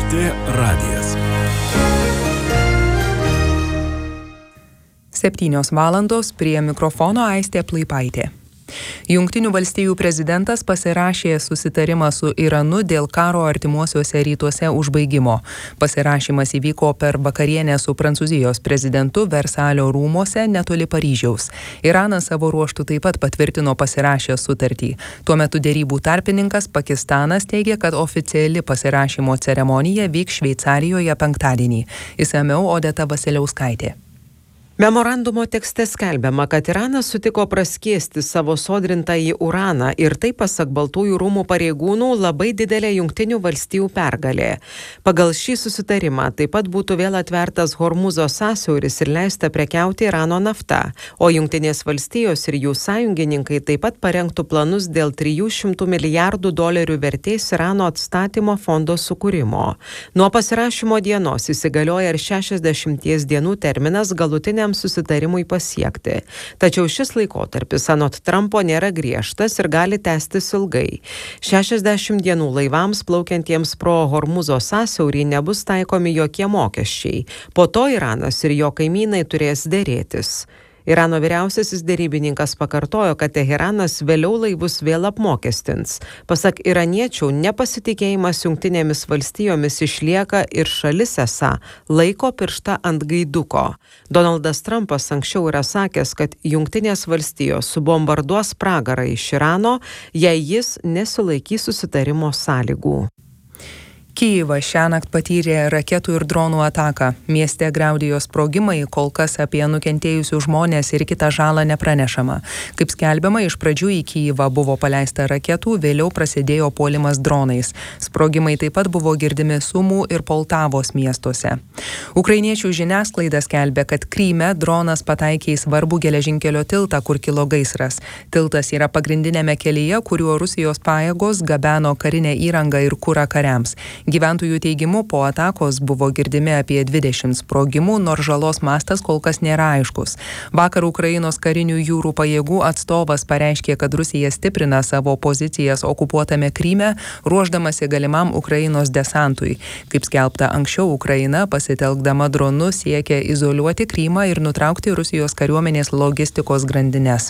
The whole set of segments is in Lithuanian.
LRT radijas. 7 valandos, prie mikrofono Aistė Plaipaitė. Jungtinių valstijų prezidentas pasirašė susitarimą su Iranu dėl karo artimuosiuose rytuose užbaigimo. Pasirašymas įvyko per vakarienę su Prancūzijos prezidentu Versalio rūmuose netoli Paryžiaus. Iranas savo ruožtu taip pat patvirtino pasirašęs sutartį. Tuo metu derybų tarpininkas Pakistanas teigia, kad oficiali pasirašymo ceremonija vyks Šveicarijoje penktadienį. Išsamiau Odeta Vasiliauskaitė. Memorandumo tekste skelbiama, kad Iranas sutiko praskiesti savo sodrintąjį uraną ir tai, pasak Baltųjų rūmų pareigūnų, labai didelė Jungtinių valstijų pergalė. Pagal šį susitarimą taip pat būtų vėl atvertas Hormuzo sąsiauris ir leista prekiauti Irano nafta, o Jungtinės valstijos ir jų sąjungininkai taip pat parengtų planus dėl $300 milijardų vertės Irano atstatymo fondo sukūrimo. Nuo pasirašymo dienos įsigalioja ir 60 dienų terminas galutiniam susitarimui pasiekti. Tačiau šis laikotarpis anot Trumpo nėra griežtas ir gali tęstis ilgai. 60 dienų laivams plaukiantiems pro Hormuzo sąsiaurį nebus taikomi jokie mokesčiai. Po to Iranas ir jo kaimynai turės derėtis. Irano vyriausiasis derybininkas pakartojo, kad Teheranas vėliau laivus vėl apmokestins. Pasak iraniečių, nepasitikėjimas Jungtinėmis valstijomis išlieka ir šalis esą laiko pirštą ant gaiduko. Donaldas Trumpas anksčiau yra sakęs, kad Jungtinės valstijos subombarduos pragarą iš Irano, jei jis nesilaikys susitarimo sąlygų. Kijevas šiąnakt patyrė raketų ir dronų ataką. Mieste griaudėjo sprogimai, kol kas apie nukentėjusius žmonės ir kitą žalą nepranešama. Kaip skelbiama, iš pradžių į Kijevą buvo paleista raketų, vėliau prasidėjo puolimas dronais. Sprogimai taip pat buvo girdimi Sumų ir Poltavos miestuose. Ukrainiečių žiniasklaida skelbia, kad Kryme dronas pataikė į svarbų geležinkelio tiltą, kur kilo gaisras. Tiltas yra pagrindinėme kelyje, kuriuo Rusijos pajėgos gabeno karinę įrangą ir kurą kariams. Gyventojų teigimu, po atakos buvo girdimi apie 20 sprogimų, nors žalos mastas kol kas nėra aiškus. Vakar Ukrainos karinių jūrų pajėgų atstovas pareiškė, kad Rusija stiprina savo pozicijas okupuotame Kryme, ruošdamasi galimam Ukrainos desantui. Kaip skelbta anksčiau, Ukraina pasitelkdama dronus siekia izoliuoti Krymą ir nutraukti Rusijos kariuomenės logistikos grandines.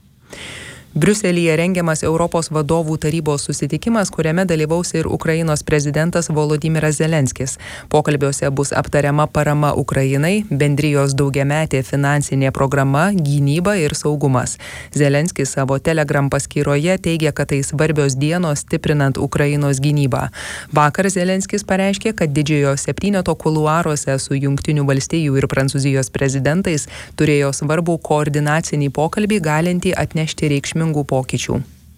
Briuselyje rengiamas Europos vadovų tarybos susitikimas, kuriame dalyvaus ir Ukrainos prezidentas Volodymyras Zelenskis. Pokalbiuose bus aptariama parama Ukrainai, bendrijos daugiametė finansinė programa, gynyba ir saugumas. Zelenskis savo Telegram paskyroje teigia, kad tai svarbios dienos stiprinant Ukrainos gynybą. Vakar Zelenskis pareiškė, kad didžiojo septyneto kuluaruose su Jungtinių valstijų ir Prancūzijos prezidentais turėjo svarbų koordinacinį pokalbį galintį atnešti reikšmingų pokyčių.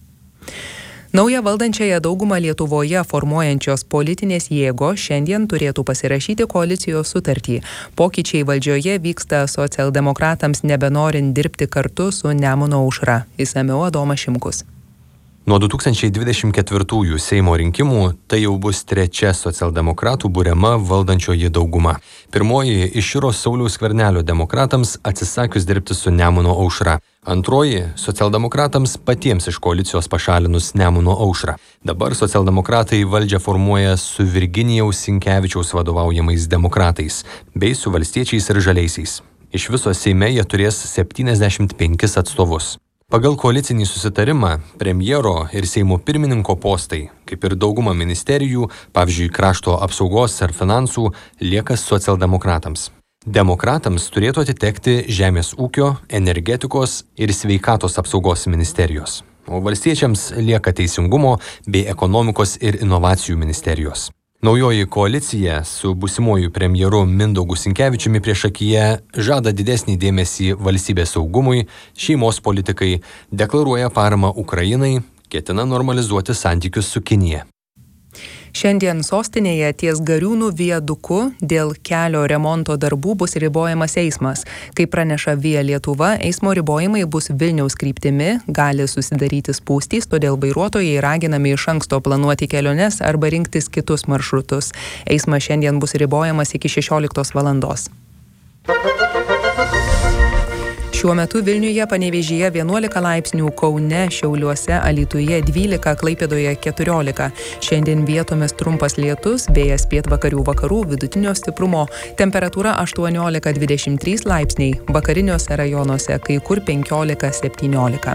Naują valdančiąją daugumą Lietuvoje formuojančios politinės jėgos šiandien turėtų pasirašyti koalicijos sutartį. Pokyčiai valdžioje vyksta socialdemokratams nebenorint dirbti kartu su Nemuno aušra. Išsamiau Adomas Šimkus. Nuo 2024 Seimo rinkimų tai jau bus trečia socialdemokratų buriama valdančioji dauguma. Pirmoji iširo Sauliaus Skvernelio demokratams atsisakius dirbti su Nemuno aušra. Antroji socialdemokratams patiems iš koalicijos pašalinus Nemuno aušrą. Dabar socialdemokratai valdžią formuoja su Virginijaus Sinkevičiaus vadovaujamais demokratais bei su valstiečiais ir žaliaisiais. Iš viso Seime jie turės 75 atstovus. Pagal koalicinį susitarimą premjero ir Seimo pirmininko postai, kaip ir dauguma ministerijų, pavyzdžiui, krašto apsaugos ar finansų, lieka socialdemokratams. Demokratams turėtų atitekti žemės ūkio, energetikos ir sveikatos apsaugos ministerijos, o valstiečiams lieka teisingumo bei ekonomikos ir inovacijų ministerijos. Naujoji koalicija su būsimuoju premjeru Mindaugu Sinkevičiumi priešakyje žada didesnį dėmesį valstybės saugumui, šeimos politikai, deklaruoja paramą Ukrainai, ketina normalizuoti santykius su Kinija. Šiandien sostinėje ties Gariūnų viaduku dėl kelio remonto darbų bus ribojamas eismas. Kaip praneša Via Lietuva, eismo ribojimai bus Vilniaus kryptimi, gali susidaryti spūstys, todėl vairuotojai raginami iš anksto planuoti keliones arba rinktis kitus maršrutus. Eismas šiandien bus ribojamas iki 16 valandos. Šiuo metu Vilniuje, Panevėžyje 11 laipsnių, Kaune, Šiauliuose, Alytuje 12, Klaipėdoje 14. Šiandien vietomis trumpas lietus, vėjas pietvakarių vakarų vidutinio stiprumo, temperatūra 18-23 laipsniai, vakariniuose rajonuose kai kur 15-17.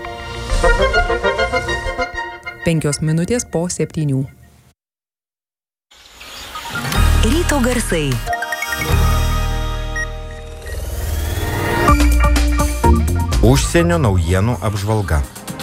5 minutės po 7. Ryto garsai. Užsienio naujienų apžvalga.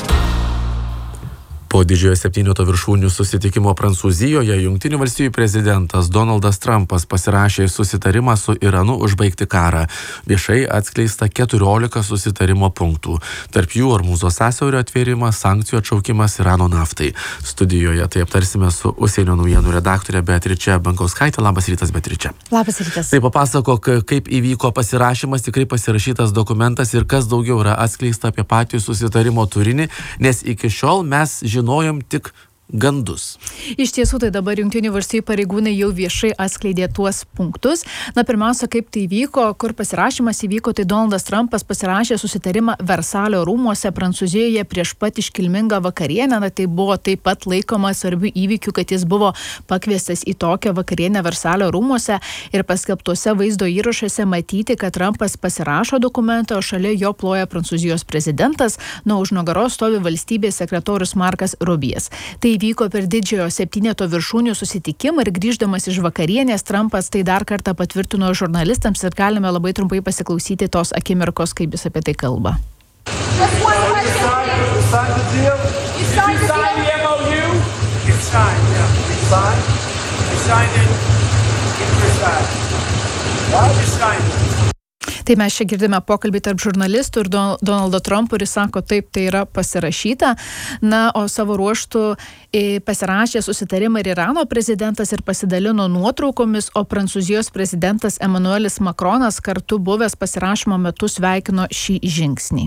Po didžiojo septyneto viršūnių susitikimo Prancūzijoje Jungtinių valstijų prezidentas Donaldas Trumpas pasirašė susitarimą su Iranu užbaigti karą. Viešai atskleista 14 susitarimo punktų. Tarp jų Ormūzo sąsiaurio atvėrimas, sankcijų atšaukimas Irano naftai. Studijoje tai aptarsime su užsienio naujienų redaktore Beatriče Bankauskaite. Labas rytas, Beatriče. Labas rytas. Tai papasakok, kaip įvyko pasirašymas, tikrai pasirašytas dokumentas ir kas daugiau yra atskleista apie patį susitarimo turinį, nes iki šiol mes žinojom tik gandus. Iš tiesų, tai dabar Jungtinių valstijų pareigūnai jau viešai atskleidė tuos punktus. Na, pirmiausia, kaip tai vyko, kur pasirašymas įvyko, tai Donaldas Trumpas pasirašė susitarimą Versalio rūmuose Prancūzijoje prieš pat iškilmingą vakarienę. Na, tai buvo taip pat laikoma svarbių įvykių, kad jis buvo pakviestas į tokią vakarienę Versalio rūmuose ir paskelbtuose vaizdo įrašuose matyti, kad Trumpas pasirašo dokumentą, o šalia jo ploja Prancūzijos prezidentas, nuo už nugaros stovi valstybės sekretorius Markas Rubijas. Tai vyko per didžiojo septyneto viršūnių susitikimą ir grįždamas iš vakarienės Trumpas tai dar kartą patvirtino žurnalistams ir galime labai trumpai pasiklausyti tos akimirkos, kaip jis apie tai kalba. Tai mes čia girdime pokalbį tarp žurnalistų ir Donaldo Trumpo ir jis sako, taip, tai yra pasirašyta. Na, o savo ruožtų pasirašė susitarimą ir Irano prezidentas ir pasidalino nuotraukomis, o Prancūzijos prezidentas Emmanuelis Macronas kartu buvęs pasirašymo metu sveikino šį žingsnį.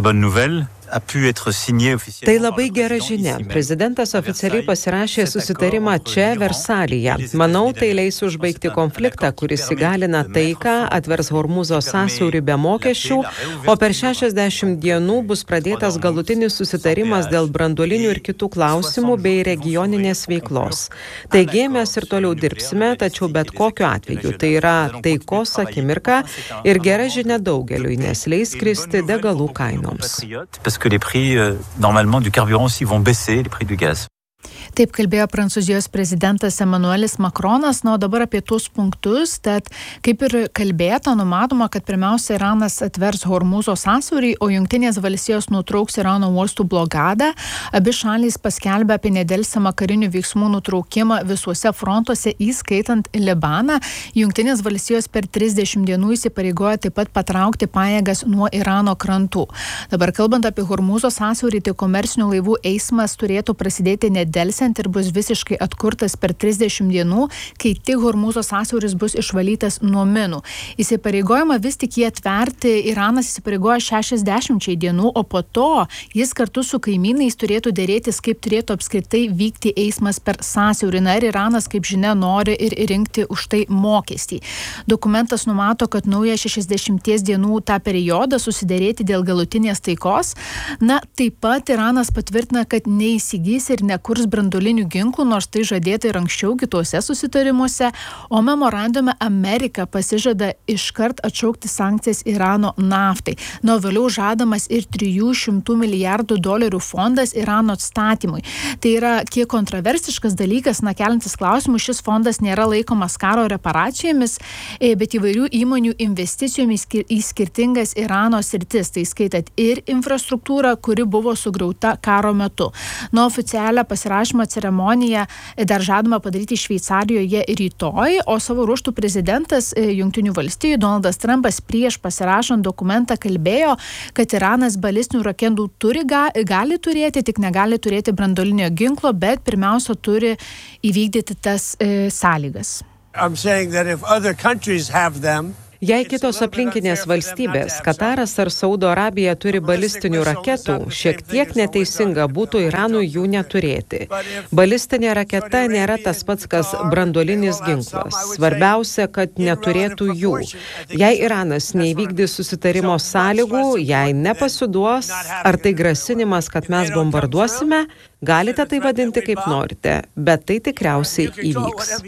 Tai labai gera žinia. Prezidentas oficialiai pasirašė susitarimą čia, Versalyje. Manau, tai leis užbaigti konfliktą, kuris įgalina taiką, atvers Hormūzo sąsiaurį be mokesčių, o per 60 dienų bus pradėtas galutinis susitarimas dėl branduolinių ir kitų klausimų bei regioninės veiklos. Taigi mes ir toliau dirbsime, tačiau bet kokiu atveju tai yra taikos akimirka ir gera žinia daugeliui, nes leis kristi degalų kainoms. Que les prix, normalement, du carburant aussi vont baisser, les prix du gaz. Taip kalbėjo Prancūzijos prezidentas Emmanuelis Macronas. Na, o dabar apie tuos punktus, tad kaip ir kalbėta, numatoma, kad pirmiausia Iranas atvers Hormūzo sąsiaurį, o Jungtinės valstijos nutrauks Irano uostų blokadą. Abi šalys paskelbė apie nedelsiamą karinių veiksmų nutraukimą visuose frontuose, įskaitant Libaną. Jungtinės valstijos per 30 dienų įsipareigojo taip pat patraukti pajėgas nuo Irano krantų. Dabar kalbant apie Hormūzo sąsiaurį, tai komercinių laivų eismas turėtų prasidėti nedelsiant ir bus visiškai atkurtas per 30 dienų, kai tik Hormūzo sąsiauris bus išvalytas nuo minų. Įsipareigojimą vis tik jį atverti Iranas įsipareigoja 60 dienų, o po to jis kartu su kaimynais turėtų dėrėtis, kaip turėtų apskritai vykti eismas per sąsiaurį. Na ir Iranas, kaip žinia, nori ir rinkti už tai mokestį. Dokumentas numato, kad naują 60 dienų tą periodą susidėrėti dėl galutinės taikos. Na, taip pat Iranas patvirtina, kad neįsigys ir nekurs branduolinių ginklų, nors tai žadėta ir anksčiau kituose susitarimuose, o memorandume Amerika pasižada iškart atšaukti sankcijas Irano naftai. Na, vėliau žadamas ir $300 milijardų fondas Irano atstatymui. Tai yra kiek kontroversiškas dalykas, keliantis klausimų, šis fondas nėra laikomas karo reparacijomis, bet įvairių įmonių investicijomis į skirtingas Irano sritis, tai skaitant ir infrastruktūrą, kuri buvo sugriauta karo metu. Nuo oficialią pasirašymo ceremoniją dar žadama padaryti Šveicarijoje rytoj, o savo ruožtų prezidentas Jungtinių valstijų Donaldas Trumpas prieš pasirašant dokumentą kalbėjo, kad Iranas balistinių raketų gali turėti, tik negali turėti branduolinio ginklo, bet pirmiausia turi įvykdyti tas sąlygas. Jei kitos aplinkinės valstybės, Kataras ar Saudo Arabija turi balistinių raketų, šiek tiek neteisinga būtų Iranui jų neturėti. Balistinė raketa nėra tas pats, kas branduolinis ginklas. Svarbiausia, kad neturėtų jų. Jei Iranas neįvykdys susitarimo sąlygų, jei nepasiduos, ar tai grasinimas, kad mes bombarduosime, galite tai vadinti kaip norite, bet tai tikriausiai įvyks.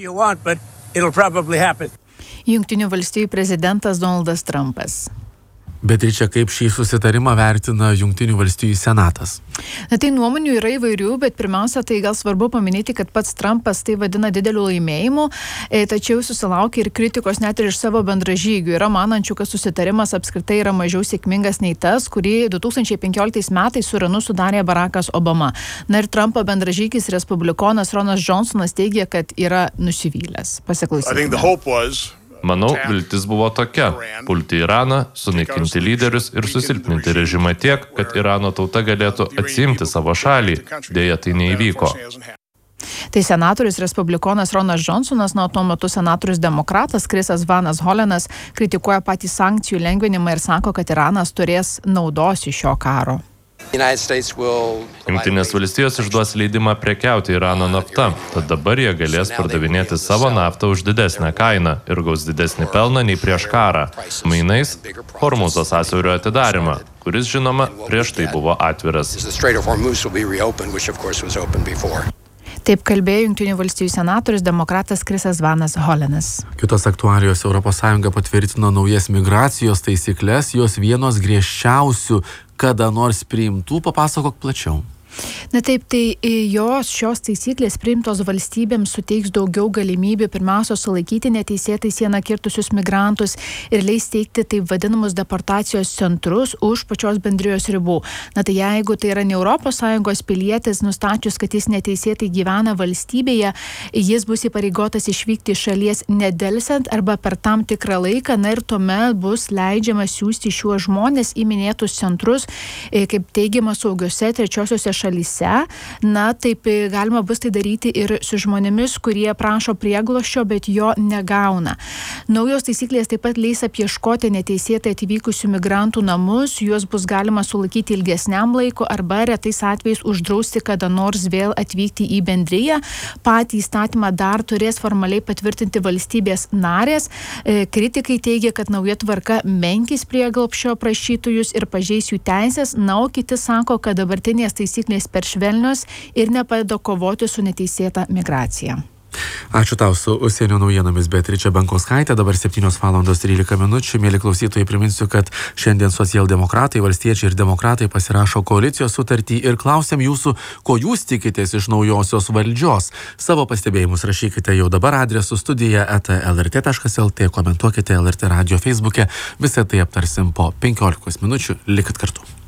Jungtinių valstijų prezidentas Donaldas Trumpas. Beatriče, kaip šį susitarimą vertina Jungtinių valstijų senatas? Tai nuomonių yra įvairių, bet pirmiausia, tai gal svarbu paminėti, kad pats Trumpas tai vadina dideliu laimėjimu, tačiau susilaukia ir kritikos net ir iš savo bendražygių. Yra manančių, kad susitarimas apskritai yra mažiau sėkmingas nei tas, kurį 2015 metais su Iranu sudarė Barackas Obama. Na ir Trumpo bendražygis respublikonas Ronas Johnsonas teigia, kad yra nusivylęs. Pasiklausykime. Manau, viltis buvo tokia – pulti Iraną, sunaikinti lyderius ir susilpninti režimą tiek, kad Irano tauta galėtų atsiimti savo šalį. Deja, tai neįvyko. Tai senatorius respublikonas Ronas Johnsonas, na, tuo metu senatorius demokratas Chrisas Vanas Holenas kritikuoja patį sankcijų lengvinimą ir sako, kad Iranas turės naudos iš šio karo. Jungtinės valstijos išduos leidimą prekiauti Irano nafta, tad dabar jie galės pardavinėti savo naftą už didesnę kainą ir gaus didesnį pelną nei prieš karą. Mainais Hormuzo sąsiaurio atidarimą, kuris, žinoma, prieš tai buvo atviras. Taip kalbėjo Jungtinių valstijų senatorius demokratas Chrisas Vanas Holenas. Kitos aktualijos: ES patvirtino naujas migracijos taisyklės, jos vienos griežčiausių kada nors priimtų. Papasakok plačiau. Na taip, tai šios taisyklės priimtos valstybėms suteiks daugiau galimybių pirmiausia sulaikyti neteisėtai sieną kirtusius migrantus ir leis steigti taip vadinamus deportacijos centrus už pačios bendrijos ribų. Na tai jeigu tai yra ne ES pilietis, nustačius, kad jis neteisėtai gyvena valstybėje, jis bus įpareigotas išvykti iš šalies nedelsiant arba per tam tikrą laiką, na ir tuomet bus leidžiama siųsti šiuos žmones į minėtus centrus, kaip teigiama, saugiose trečiosiuose šalyse. Na, taip galima bus tai daryti ir su žmonėmis, kurie prašo prieglošio, bet jo negauna. Naujos taisyklės taip pat leis apieškoti neteisėtai atvykusių migrantų namus, juos bus galima sulaikyti ilgesniam laiku arba retais atvejais uždrausti kada nors vėl atvykti į bendriją. Patį įstatymą dar turės formaliai patvirtinti valstybės narės. Kritikai teigia, kad nauja tvarka menkins prieglobsčio prašytojus ir pažeis jų teisės, na, o kiti sako, kad dabartinės taisyklės per švelnios ir nepadeda kovoti su neteisėta migracija. Ačiū tau su užsienio naujienomis, Beatričė Bankauskaitė. Dabar 7:13 minučių. Mėly klausytojai, priminsiu, kad šiandien socialdemokratai, valstiečiai ir demokratai pasirašo koalicijos sutartį ir klausiam jūsų, ko jūs tikitės iš naujosios valdžios. Savo pastebėjimus rašykite jau dabar adresu studija@lrt.lt, komentuokite LRT radio Facebook'e. Visą tai aptarsim po 15 minučių. Likit kartu.